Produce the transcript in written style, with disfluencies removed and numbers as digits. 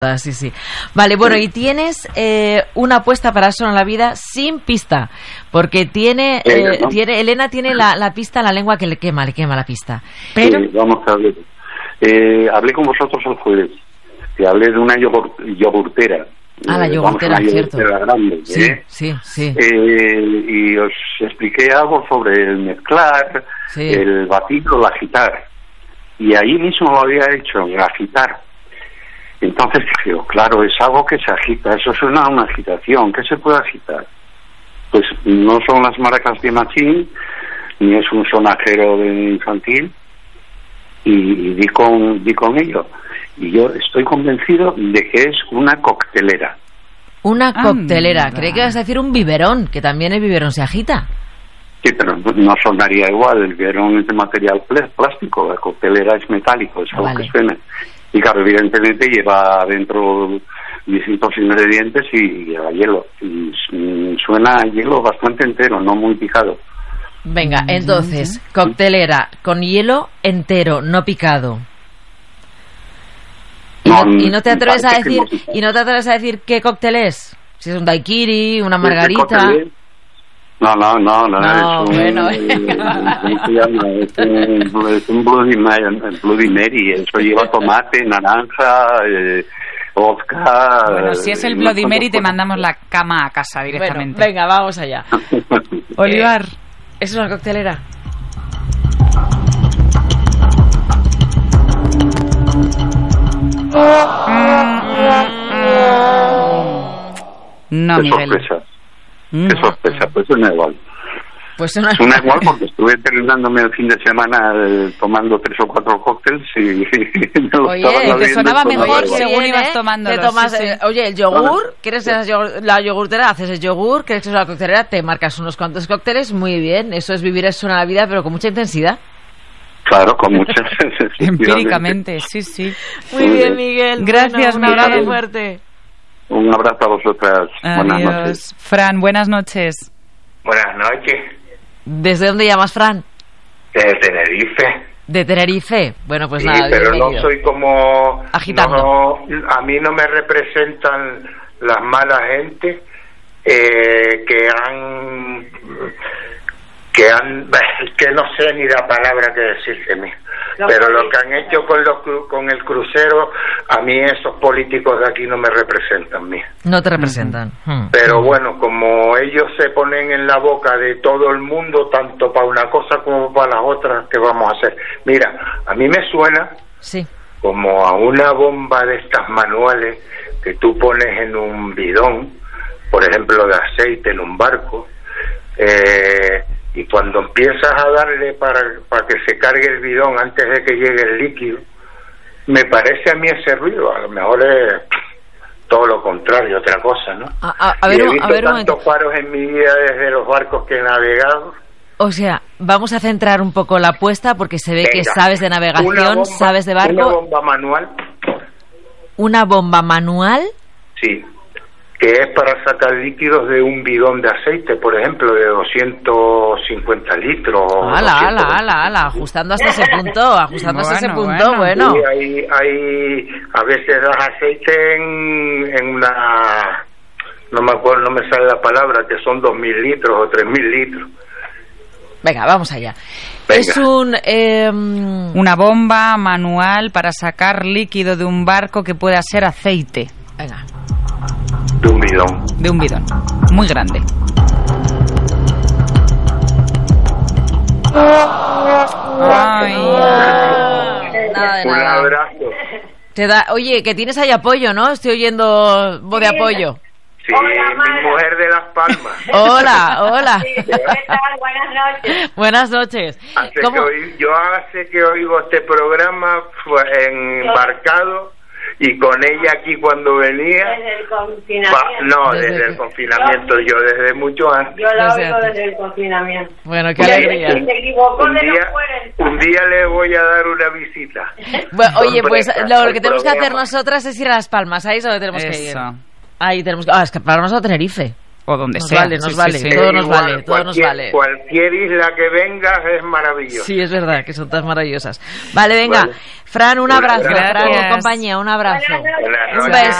Sí, sí. Vale, bueno, y tienes una apuesta para Eso en la Vida sin pista, porque Elena tiene la pista en la lengua que le quema la pista. Pero sí, vamos a ver. Hablé con vosotros el jueves y hablé de una yogurtera. La yogurtera, cierto. Grande, sí. Y os expliqué algo sobre el mezclar, el batir o el agitar. Y ahí mismo lo había hecho, el agitar. Entonces dije, claro, es algo que se agita, eso suena a una agitación. ¿Qué se puede agitar? Pues no son las maracas de Machín, ni es un sonajero de infantil, y di con ello. Y yo estoy convencido de que es una coctelera. Una coctelera. Creí que ibas a decir un biberón, que también el biberón se agita. Sí, pero no sonaría igual. El biberón es de material plástico, la coctelera es metálico, es algo que suena. Y claro, evidentemente lleva dentro distintos ingredientes y lleva hielo. Y suena a hielo bastante entero, no muy picado. Venga, entonces, coctelera con hielo entero, no picado. Y no te atreves a decir qué cóctel es. Si es un daiquiri, una margarita. No, bueno. Es un Bloody Mary. Eso lleva tomate, naranja, vodka. Bueno, si es el Bloody Mary te mandamos la cama a casa directamente. Bueno, venga, vamos allá. Olivar. ¿Es una coctelera? No, Miguel. Qué sorpresa, pues suena igual. Suena igual porque estuve terminándome el fin de semana tomando 3 o 4 cócteles y oye, te sonaba mejor según ibas tomando. Oye, el yogur, ¿quieres la yogurtera? Haces el yogur, ¿quieres que es una coctelera? Te marcas unos cuantos cócteles, muy bien. Eso es vivir Eso en la Vida, pero con mucha intensidad. Claro, con mucha empíricamente, sí. Muy bien, Miguel. Gracias, un abrazo fuerte. Un abrazo a vosotras. Adiós. Buenas noches. Fran, buenas noches. Buenas noches. ¿Desde dónde llamas, Fran? De Tenerife. ¿De Tenerife? Bueno, pues sí, nada, pero bienvenido. No soy como... agitando. A mí no me representan las malas gente que no sé ni la palabra que decirte mí. Pero lo que han hecho con el crucero, a mí esos políticos de aquí no me representan, mí. No te representan. Pero bueno, como ellos se ponen en la boca de todo el mundo, tanto para una cosa como para las otras, ¿qué vamos a hacer? Mira, a mí me suena como a una bomba de estas manuales que tú pones en un bidón, por ejemplo, de aceite en un barco, y cuando empiezas a darle para que se cargue el bidón antes de que llegue el líquido, me parece a mí ese ruido. A lo mejor es todo lo contrario, otra cosa, ¿no? He visto tantos paros en mi vida desde los barcos que he navegado. O sea, vamos a centrar un poco la apuesta porque se ve que sabes de navegación, sabes de barco. ¿Una bomba manual? ¿Una bomba manual? Sí. Que es para sacar líquidos de un bidón de aceite, por ejemplo, de 250 litros. ¡Hala! Ajustando hasta ese punto, bueno. Sí, hay a veces das aceite en una... No me acuerdo, no me sale la palabra, que son 2.000 litros o 3.000 litros. Venga, vamos allá. Venga. Es una bomba manual para sacar líquido de un barco que pueda ser aceite. Venga. De un bidón. Muy grande. Ay, nada de un nada. Abrazo. Oye, que tienes ahí apoyo, ¿no? Estoy oyendo voz de apoyo. Sí, mi mujer de Las Palmas. Hola. Sí, ¿qué tal? Buenas noches. Buenas noches. Yo hace que oigo este programa embarcado. Y con ella aquí cuando venía... Desde el confinamiento. Desde el confinamiento, yo desde mucho antes. Yo la oigo desde el confinamiento. Bueno, qué alegría. Se equivocó de no fuera. Un día le voy a dar una visita. Bueno, oye, pues lo que tenemos que hacer nosotras es ir a Las Palmas, ahí es donde tenemos que ir. Ahí tenemos que... es que Palmas o Tenerife. O donde sea. Nos vale, todo nos vale, todo nos vale. Cualquier isla que vengas es maravillosa. Sí, es verdad, que son todas maravillosas. Vale, venga. Vale. Fran, un abrazo. Fran y compañía, un abrazo. Buenas noches. Un beso.